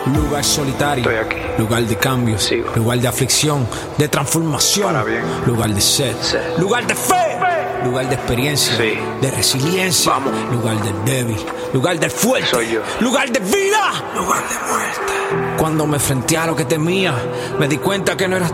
Lugar solitario, Estoy aquí. lugar de cambio, Sigo. lugar de aflicción, de transformación, Para bien. lugar de sed, lugar de fe, lugar de experiencia, Sí. de resiliencia, Vamos. lugar del débil, lugar del fuerte, Soy yo. lugar de vida, lugar de muerte. Cuando me enfrenté a lo que temía, me di cuenta que no eras